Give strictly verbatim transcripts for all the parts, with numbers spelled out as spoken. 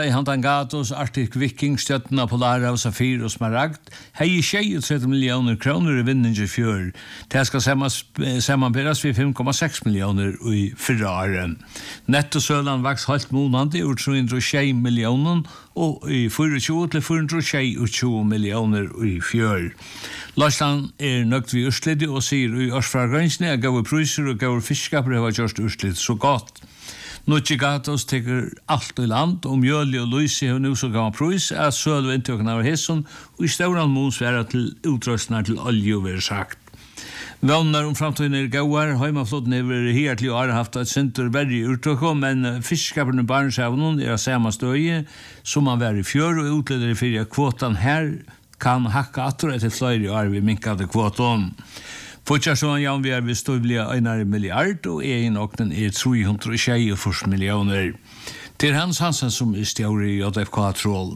Hantangatos, Arctic Viking, Stjøttena, Polara, Safir og Smaragd, hei tjue millioner kroner i vinning i fjør. Det skal sammanberes ved fem komma seks millioner i fyrre året. Nettosølan vaks halvt månande ur tre hundre og tjue millioner og i tjue til fire hundre og tjue millioner i fjør. Lashland er nøgt vi urslitt og sier i årsfragrensene at gave priser og gave fiskskaper har gjort urslitt så godt. Nuchigatos teker alt i land, og Mjøli og Luisi har nu så gammel pris, at søl og inntøkken av hesson, og i stauran mås være til utrøstner til olje og være sagt. Vånner om framtiden er gauar, heimaflotten er vært hertlig og har haft et sinter verre urtøkko, men fiskskaperne barnsjavnen er av samme støye, som man var i fjør, og utleder i fyrir kvotan her kan hakka atter etter flere år vi minkade kvotan. Fortsatt Jan vi er ved støvlige en milliard, og egen okten er tre hundre og tjue millioner. Til Hans Hansen som er stjåre i J F K-trål.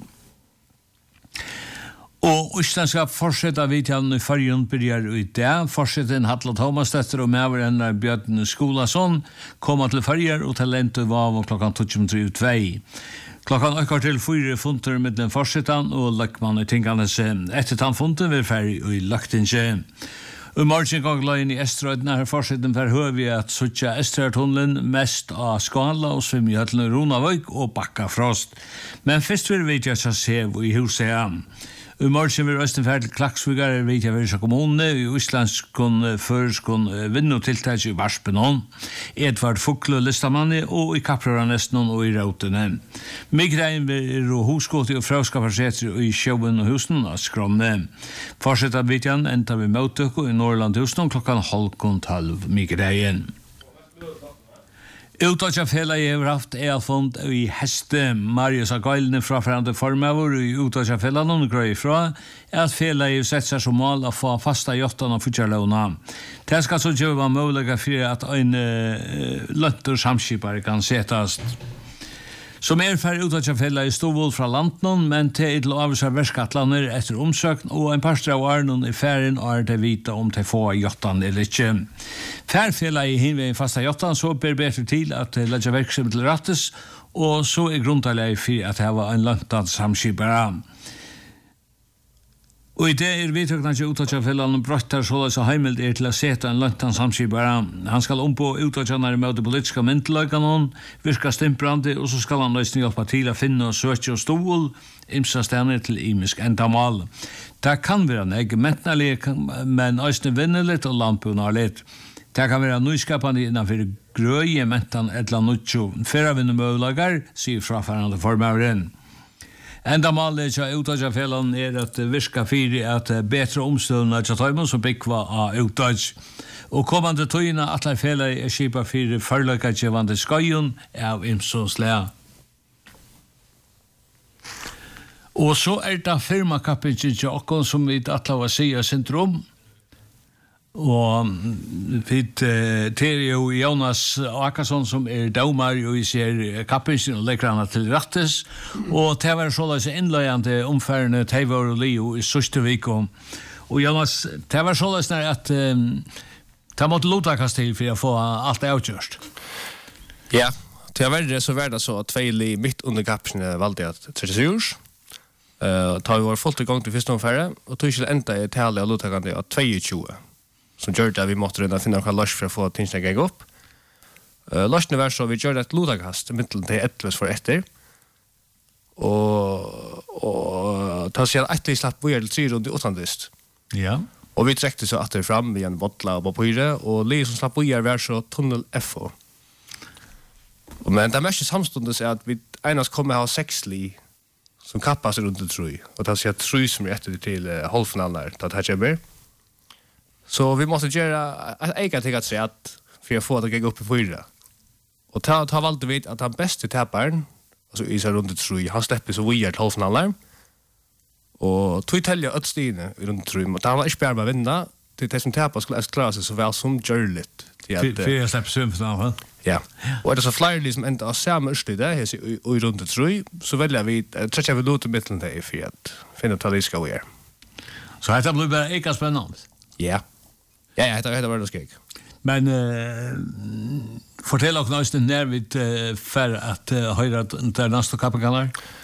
Og Østland skal fortsette vidtjallene i fargen begynner i det. Fortsette Hattla Thomasdøtter og medveren Bjørn Skolason kommer til farger og talentet var klokken tolv trettito. Klokkan okkar til fire funter med den forsetan og lakkmann i tingene seg. Etter tannfunten vil ferdig i laktinje. Og morgen gang løgn i Estrøyden er forsetten for høy at suttja Estrøytunnelen mest av Skala og svim i høttene Ronavøyk og Bakkafrost. Men først vil vi ikke se i huset igjen. I morgen vil Østen ferdig Klaksvigar er vidtja Versa kommune i Íslandskon føreskon vinnotiltak i Varspenon, Edvard Fukle listamanni og i Kapraranesten og i Rautene. Migrein vil ro hoskåti og frauskaparseter i Sjøven og husen av Skronne. Fortsett av vidtjan enda vi møtøkko i Norrland husen klokkan halv tolv migrein. Uttatja fela jeg har haft elfond i Heste. Marius av Gailene fra fremme formøver i uttatja fela noen grøy fra at fela jeg sett seg som mål å få fasta jottan og futjarlåna. Det skal så gjøre mulig for at en uh, lønter samskipare kan setast. Som er for uttatja fela i Stovål fra Lantnon, men til til å avvisa verskatlaner etter omsøkn, og en par av årene i ferien er det vita om til få jottan eller ikke. Færfela i hinveien fasta jottan, så ber bedre til at det legger verksamhet til rattes, og så er grunntallet for at det var en løntad samskipare. Og i det er vidtøkna til uttatjafellan og brøttar såleis og heimild er til å seta en løntan samskipare. Han skal ompå uttatjanar i møte politiska myndeløykanon, virka stimprande, og så skal han løsning hjelpa til å finne og søkje og stål, imsa stener til imisk endamal. Det kan være negg mentnalig, men òsne vinnerlitt og lampunarlitt. Det kan være nyskapande innanfor grøye mentan etla nuttjo. Fyrra vinnermøvlagar, sier frafarande formøveren. Enda malet av uttatjafellan er at virka fyri at betre omstøvna til tøymen som byggva av uttatj. Og kommande tøyna atler fela er skipa fyri førløykatjevande skøyun av imsonslea. Og så er det firmakappingen til okkon som vi atler var sida syndrom. Og vi til jo Jonas Akarsson som er daumar og vi ser kappingen og legger han til rattes. Og det var såleis innløyende omfærende Teivor og Leo i Søstevik. Og Jonas, det var såleis at um, det måtte lotakas til for å få alt avgjørst. Ja, til å være så var det så at Tveili midt under kappingen valgte at tretti års. Uh, ta vi var fullt i gang til første omfære, og tog ikke enda i tale av lotakande av tjueto. Som gjør det at vi måtte redan finne noen løs for å få tingene gikk opp. Uh, Løsene var så vi gjør det et lodagkast mittelen til ettervis for etter. Og, og ta seg at etter slapp vi er til tre rundt i åttandist. Ja. Og vi trekte så etter fram med en bottla og papyre, og li som slapp vi er var så tunnel F O. Men det mest samstundes er at vi enast kommer ha seks li som kappas rundt i tru. Og ta seg at tru som er etter til uh, halvfinalen ta det kommer. Så vi måste göra ett eget ting att säga att för att få det att gå upp i fyra. Och ta, ta valde vi att han bästa täpparen, alltså i så runt tre, han släpper så vi är till halvfinalen. Och tog tälja ötstine i runt tre, och han var inte bara vinna, till det som täppar skulle klara sig så väl som görligt. För jag släpper sömfinalen, ja. Och är det så flera liksom ända av samma östide i runt tre, så väljer vi, tretja vi låter mittlen det för att finna ut vad det ska vara. Så här blir bara eka spännande. Ja. Ja, ja, det var det skik. Men uh, Fortell oss nøysten när vi uh, för att uh, höra den nästa kapikanar.